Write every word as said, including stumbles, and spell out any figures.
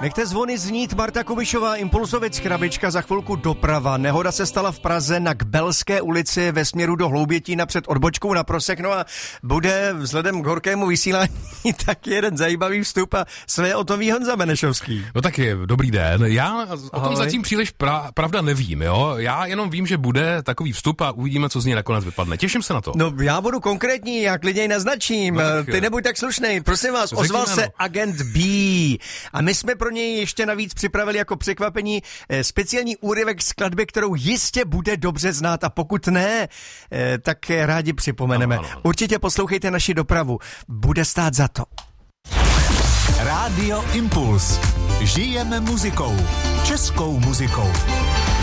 Nechte zvony znít, Marta Kubišová, Impulzovic, Krabička, za chvilku doprava. Nehoda se stala v Praze na Kbelské ulici ve směru do Hloubětína před odbočkou na Prosek. No a bude vzhledem k horkému vysílání tak jeden zajímavý vstup a své o to ví Honza Benešovský. No tak je, dobrý den. Já o tom Ahoj. zatím příliš pra, pravda nevím, jo. Já jenom vím, že bude takový vstup a uvidíme, co z něj nakonec vypadne. Těším se na to. No já budu konkrétní, já klidně naznačím. No, tak, Ty nebuď tak slušnej. Prosím vás, Řekni ozval jméno. se Agent B. A my jsme pro něj ještě navíc připravili jako překvapení eh, speciální úryvek skladby, kterou jistě bude dobře znát, a pokud ne, eh, tak rádi připomeneme. Ano, ano, ano. Určitě poslouchejte naši dopravu. Bude stát za to. Rádio Impuls. Žijeme muzikou. Českou muzikou.